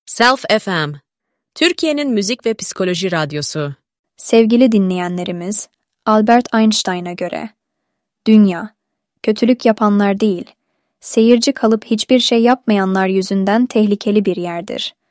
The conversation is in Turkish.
Self FM, Türkiye'nin müzik ve psikoloji radyosu. Sevgili dinleyenlerimiz, Albert Einstein'a göre, dünya, kötülük yapanlar değil, seyirci kalıp hiçbir şey yapmayanlar yüzünden tehlikeli bir yerdir.